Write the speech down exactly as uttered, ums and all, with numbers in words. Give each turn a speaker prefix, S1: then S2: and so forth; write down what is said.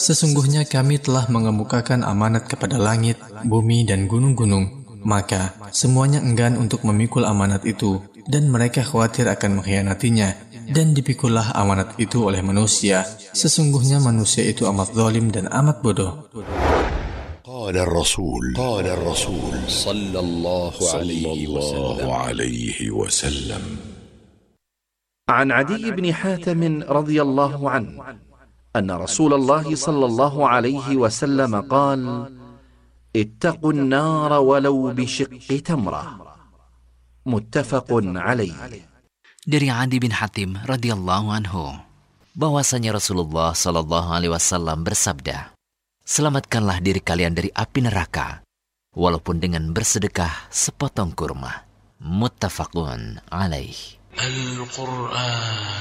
S1: Sesungguhnya kami telah mengemukakan amanat kepada langit, bumi, dan gunung-gunung. Maka semuanya enggan untuk memikul amanat itu, dan mereka khawatir akan mengkhianatinya. Dan dipikullah amanat itu oleh manusia. Sesungguhnya manusia itu amat zalim dan amat bodoh.
S2: قال الرسول قال الرسول
S3: صلى الله عليه وسلم
S4: عن عدي بن حاتم رضي الله عنه أن رسول الله صلى الله عليه وسلم قال: اتقوا النار ولو بشق تمرة. متفق عليه.
S5: Dari Adi bin Hatim radhiyallahu anhu bahwasanya Rasulullah sallallahu alaihi wasallam bersabda, selamatkanlah diri kalian dari api neraka walaupun dengan bersedekah sepotong kurma. Muttafaqun alaih.
S3: Al-Quran